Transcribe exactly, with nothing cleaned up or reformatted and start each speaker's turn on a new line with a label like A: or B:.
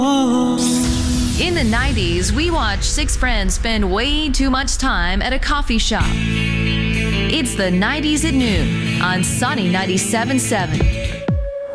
A: In the nineties, we watched six friends spend way too much time at a coffee shop. It's the nineties at noon on Sunny ninety-seven point seven.